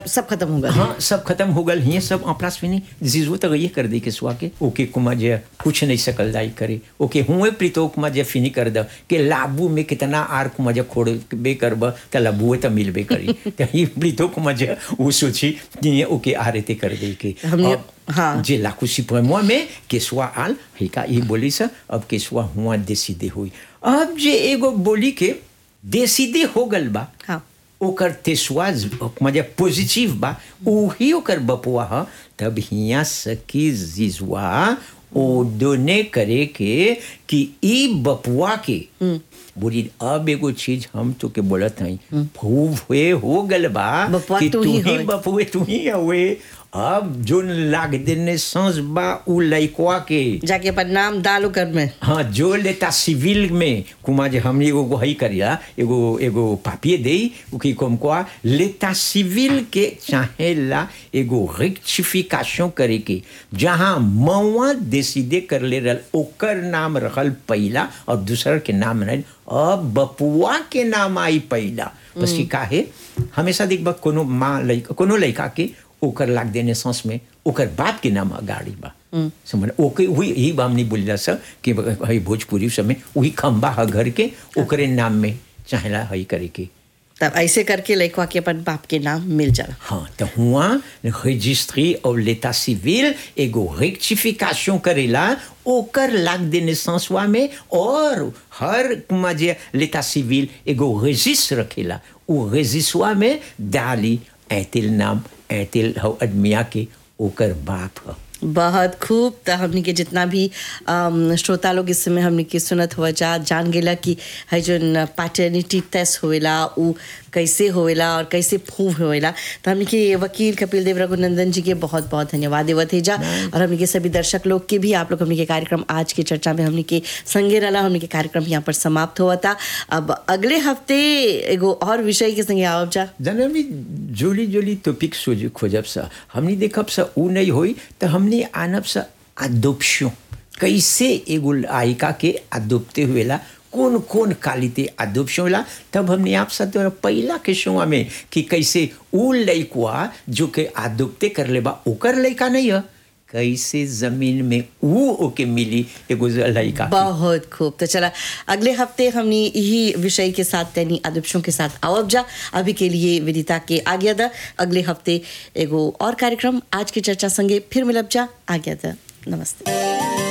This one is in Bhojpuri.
सब खत्म हो गया। हाँ सब खत्म हो गल हिये सब en place fini जिजो तो ये कर दे के सुआ के ओके कुमा जे कुछ नहीं सकल दाई करे ओके हुए प्रीतो कुमा जे फिनी कर द के लाबू में कितना आर कुमा जे खोड़ बे करब त लाबू त मिलबे करी त ही प्रीतो कुमा जे वो सोची कि ओके आरते कर दे के हमने हाँ जे लाकू सिपो moi में के सुआ आल ही का ये बोली सा अब के सुआ हुआ décidé हुई अब जे एगो बोली के décidé हो गल बा हाँ ओकर तेसवाज म्हणजे पॉजिटिव बा उही ओकर बपुआ ह तब हिया सकी जिजवा ओ दोने करे के कि ई बपुआ के बोली अब एगो चीज हम तो के बोलत हई भूव हुए हो गल बा कि तू ही बपुए तू ही हुए अब जो लाग देने सांस बा उ लइकवा के जाके अपन नाम डालो कर में हाँ जो लेता सिविल में कुमा जे हमने एगो गोहई करिया एगो पापिये दे उकी कम quoi लेता सिविल के चाहेला एगो रेक्टिफिकेशन करे के जहां मवा डिसाइड कर ले रल ओकर नाम रखल पहला और दूसर के नाम रहल अब बपुआ के नाम आई पहला बस की काहे हमेशा देखबा कोनो मां लइका कोनो लइका के ओकर लाग देने सांस में ओकर बाप के नाम गाड़ी बा समझ ओके वही ही बामनी बोलला स कि हई भोजपुरी समय वही खंबा ह घर के ओकरे नाम में चाहेला हई करे के तब ऐसे करके लइकवा के अपन बाप के नाम मिल जाला हाँ तो हुआ रजिस्ट्री और l'état civil एगो रेक्टिफिकेशन करेला ओकर लाग दे नाइसेंसवा में और हर कुमाजे l'état civil एगो रजिस्टर रखेला ओ रजिस्टरवा में डाली ऐतिल नाम ऐतिल हो आदमिया के ओकर बाप ह बहुत खूब तो हमने के जितना भी श्रोता लोग इस समय हमने के सुनत हुआ जान गेला कि है जो पैटर्निटी टेस्ट होवेला उ कैसे होवेला और कैसे प्रूव होवेला तो हमने के वकील कपिल देव रघुनंदन जी के बहुत बहुत धन्यवाद देवत है जा और हमने के सभी दर्शक लोग के भी आप लोग हमने के कार्यक्रम आज की चर्चा में हमने के संगे रहला हमने के कार्यक्रम यहाँ पर समाप्त हुआ था अब अगले हफ्ते एगो और विषय के संगे आवब जा जनमी जोली जोली टॉपिक खोजब सा हमने देखब सा उ नहीं होई तो हमने आनब सा अडॉप्शन कैसे एगो आयिका के अडॉप्टे हुएला कौन कौन क्वालिटी अडॉप्शन होला तब हमने आप सब पहला के शो में कि कैसे उ लइकवा जो के अडॉप्टे कर लेबा ओकर लइका नहीं है कैसे जमीन में उ ओके मिली एगो लइका बहुत खूब तो चला अगले हफ्ते हमने यही विषय के साथ तैनी अडॉप्शन के साथ आवब जा अभी के लिए विदिता के आज्ञा दा अगले हफ्ते एगो और कार्यक्रम आज की चर्चा संगे फिर मिलब जा आज्ञा दा नमस्ते